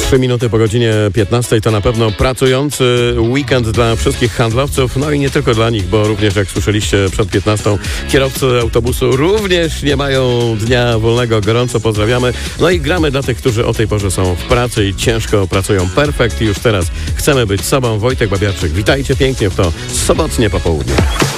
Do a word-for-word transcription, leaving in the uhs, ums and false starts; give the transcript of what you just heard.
Trzy minuty po godzinie piętnastej to na pewno pracujący weekend dla wszystkich handlowców, no i nie tylko dla nich, bo również, jak słyszeliście przed piętnastą, kierowcy autobusu również nie mają dnia wolnego. Gorąco pozdrawiamy. No i gramy dla tych, którzy o tej porze są w pracy i ciężko pracują. Perfekt. I już teraz chcemy być sobą. Wojtek Babiarczyk, witajcie pięknie w to sobotnie popołudnie.